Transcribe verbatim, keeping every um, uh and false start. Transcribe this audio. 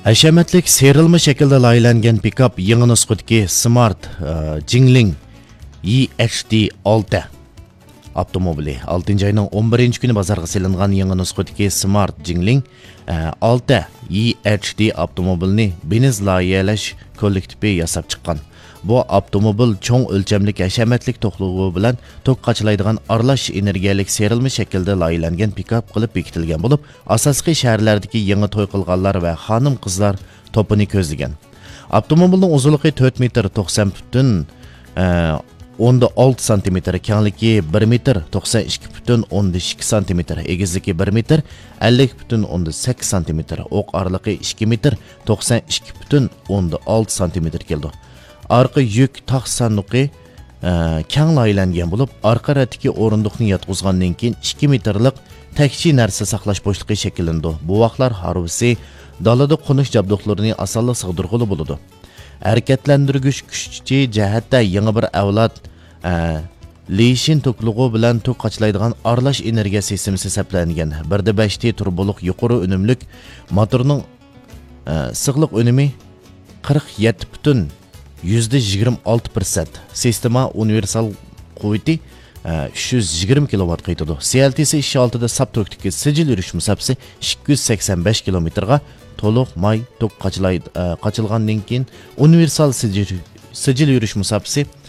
Hashamatlik serilma shaklda loyihalangan pikap yangi nusxadagi Smart uh, Jingling E H D olti avtomobili oltinchi oyning o'n birinchi kuni bozorga solingan yangi nusxadagi Smart Jingling uh, olti E H D avtomobilni Beniz loyihalash kollektivi yasab chiqqan. Bu avtomobil cho'ng o'lchamlik hashamatlik to'qlig'i bilan tok qachlaydigan aralash energiyalik serilma shaklda loyihalangan pikap qilib bekitilgan bo'lib, asosiy shaharlardagi yangi to'y qilganlar va xonim qizlar to'pini ko'zlagan. Avtomobilning uzunligi to'rt metr to'qson butun o'n olti santimetr, kengligi bir metr to'qson ikki butun o'n ikki santimetr, egizligi bir metr ellik butun o'n sakkiz santimetr, o'q oraligi ikki metr to'qson ikki butun o'n olti santimetr keldi. Arqa yük tax sanduqi e, keng loyihalangan bo'lib, arqa ratdagi o'rindiqni yotqizgandan keyin ikki metrlik takchi narsa saqlash bo'shliqi shakllandi. Bu vaqtlar harvisi dalada qo'nish jabduqlarini osonlik sig'dirg'ili bo'ladi. Harakatlantirgich kuchli jihatda yangi bir avlod e, Leyshin to'qlig'i bilan to'q qachlaydigan aralash energiya sistemi hisoblangan. bir da besh ta turboliq yuqori unumlik motorning e, sig'liq unumi qirq yetti butun yüzde yigirma olti persent. Sistema universal quvvati uch yuz yigirma kilovat qaytadi. C L T isi ikki oltida sap to'kdagi sijil yurish musafasi ikki yuz sakson besh kilometrga to'liq may to'q qachilgandan keyin universal sijil sijil yurish musafasi